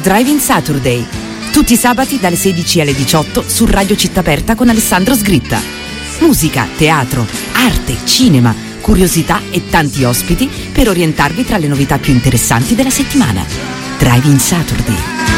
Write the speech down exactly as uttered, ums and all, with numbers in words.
Drive-in Saturday. Tutti i sabati dalle sedici alle diciotto su Radio Città Aperta con Alessandro Sgritta. Musica, teatro, arte, cinema, curiosità e tanti ospiti per orientarvi tra le novità più interessanti della settimana. Drive-in Saturday.